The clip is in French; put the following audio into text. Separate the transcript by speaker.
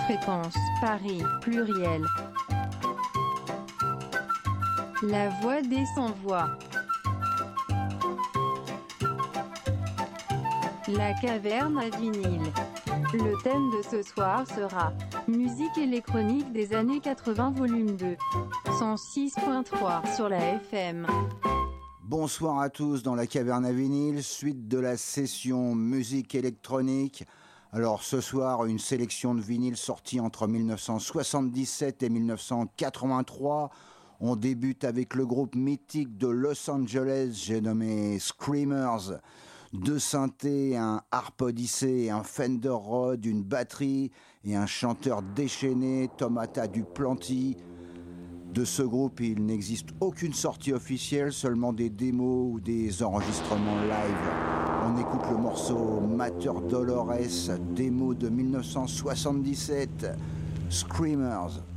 Speaker 1: Fréquence, Paris, pluriel. La voix des sans-voix. La caverne à vinyle. Le thème de ce soir sera musique électronique des années 80 volume 2. 106.3 sur la FM.
Speaker 2: Bonsoir à tous dans la caverne à vinyle, suite de la session musique électronique. Alors ce soir, une sélection de vinyles sortis entre 1977 et 1983. On débute avec le groupe mythique de Los Angeles, j'ai nommé Screamers. 2 synthés, un Harp Odyssey, un Fender Rhodes, une batterie et un chanteur déchaîné, Tomata Duplanti. De ce groupe, il n'existe aucune sortie officielle, seulement des démos ou des enregistrements live. On écoute le morceau Mater Dolores, démo de 1977, Screamers.